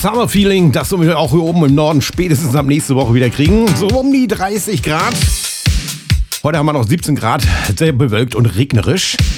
Summer Feeling, das wir auch hier oben im Norden spätestens ab nächste Woche wieder kriegen. So um die 30 Grad. Heute haben wir noch 17 Grad, sehr bewölkt und regnerisch.